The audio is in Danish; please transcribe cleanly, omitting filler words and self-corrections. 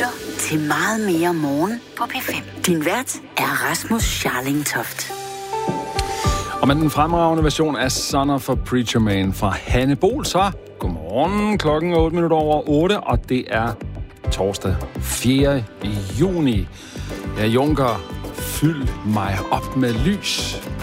lytter til Meget mere morgen på P5. Din vært er Rasmus Scharlingtoft. Og med den fremragende version af Son of a Preacher Man fra Hanne Bol, så godmorgen, klokken er 8:08, og det er torsdag 4. juni. Ja, Junker, fyld mig op med lys.